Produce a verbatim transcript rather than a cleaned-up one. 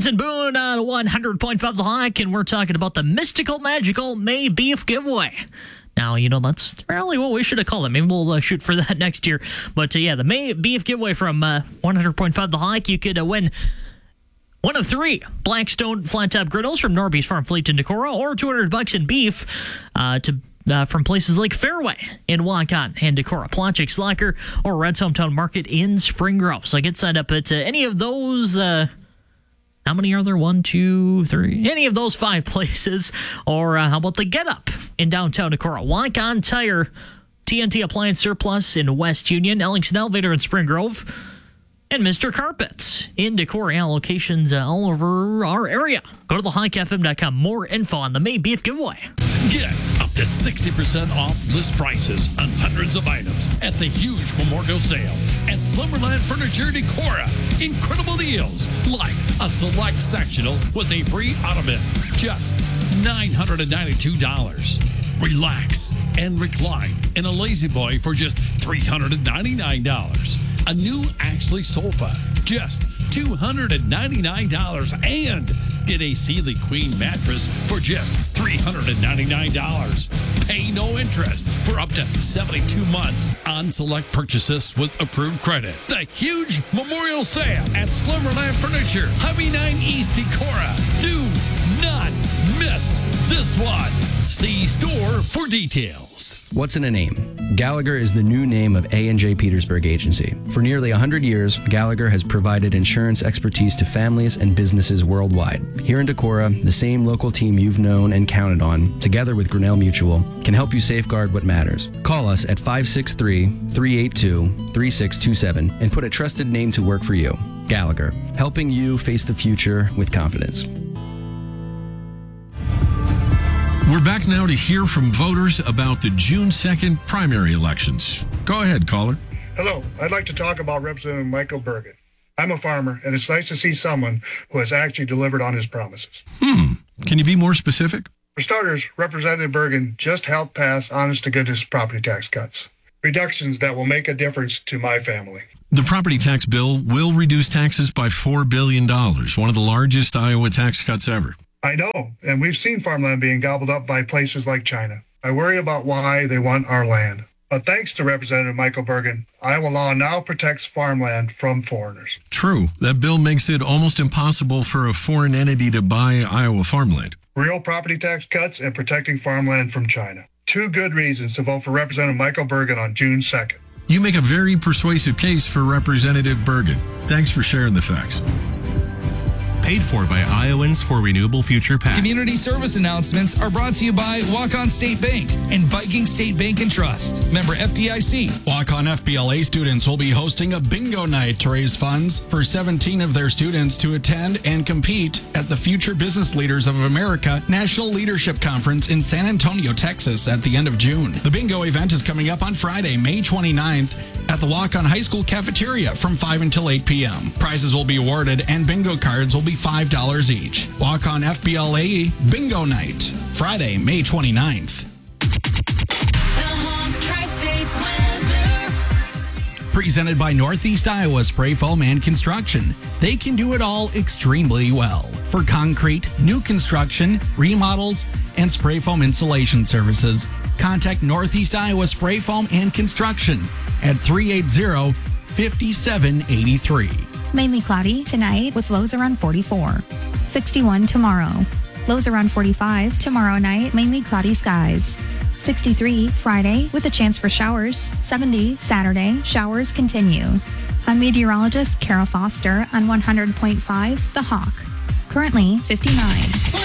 and Boone on one hundred point five The Hawk, and we're talking about the mystical, magical May beef giveaway. Now, you know, that's really what we should have called it. Maybe we'll uh, shoot for that next year. But, uh, yeah, the May beef giveaway from uh, one hundred point five The Hawk, you could uh, win one of three Blackstone flat-top griddles from Norby's Farm Fleet in Decorah, or two hundred bucks in beef uh, to uh, from places like Fairway in Waukon and Decorah, Plonchik's Locker, or Red's Hometown Market in Spring Grove. So get signed up at uh, any of those... Uh, How many are there? One, two, three. Any of those five places. Or uh, how about the Get Up in downtown Decorah? Waukon Tire, T N T Appliance Surplus in West Union, Ellingson Elevator in Spring Grove, and Mister Carpets in Decorah. Locations uh, all over our area. Go to the hawk f m dot com. More info on the May beef giveaway. Get up to sixty percent off list prices on hundreds of items at the huge memorial sale at Slumberland Furniture Decorah. Incredible deals like a select sectional with a free ottoman, just nine hundred ninety-two dollars. Relax and recline in a Lazy Boy for just three hundred ninety-nine dollars. A new Ashley sofa, just two hundred ninety-nine dollars. And get a Sealy Queen mattress for just three hundred ninety-nine dollars. Pay no interest for up to seventy-two months on select purchases with approved credit. The huge memorial sale at Slumberland Furniture, Highway nine East Decorah. Do not miss this one. See store for details. What's in a name? Gallagher is the new name of A and J Petersburg Agency. For nearly one hundred years, Gallagher has provided insurance expertise to families and businesses worldwide. Here in Decorah, the same local team you've known and counted on, together with Grinnell Mutual, can help you safeguard what matters. Call us at five six three, three eight two, three six two seven and put a trusted name to work for you. Gallagher, helping you face the future with confidence. We're back now to hear from voters about the June second primary elections. Go ahead, caller. Hello. I'd like to talk about Representative Michael Bergen. I'm a farmer, and it's nice to see someone who has actually delivered on his promises. Hmm. Can you be more specific? For starters, Representative Bergen just helped pass honest-to-goodness property tax cuts, reductions that will make a difference to my family. The property tax bill will reduce taxes by four billion dollars, one of the largest Iowa tax cuts ever. I know, and we've seen farmland being gobbled up by places like China. I worry about why they want our land. But thanks to Representative Michael Bergen, Iowa law now protects farmland from foreigners. True. That bill makes it almost impossible for a foreign entity to buy Iowa farmland. Real property tax cuts and protecting farmland from China. Two good reasons to vote for Representative Michael Bergen on June second. You make a very persuasive case for Representative Bergen. Thanks for sharing the facts. Paid for by Iowans for Renewable Future PAC. Community service announcements are brought to you by Waukon State Bank and Viking State Bank and Trust. Member F D I C. Waukon F B L A students will be hosting a bingo night to raise funds for seventeen of their students to attend and compete at the Future Business Leaders of America National Leadership Conference in San Antonio, Texas at the end of June. The bingo event is coming up on Friday, May twenty-ninth at the Waukon High School cafeteria from five until eight p.m. Prizes will be awarded and bingo cards will be five dollars each. Waukon F B L A Bingo Night, Friday, May twenty-ninth. Presented by Northeast Iowa Spray Foam and Construction. They can do it all extremely well. For concrete, new construction, remodels, and spray foam insulation services, contact Northeast Iowa Spray Foam and Construction at three eight zero, five seven eight three. Mainly cloudy tonight with lows around forty-four. sixty-one tomorrow. Lows around forty-five tomorrow night, mainly cloudy skies. sixty-three Friday with a chance for showers. seventy Saturday, showers continue. I'm meteorologist Kara Foster on one hundred point five The Hawk. Currently fifty-nine.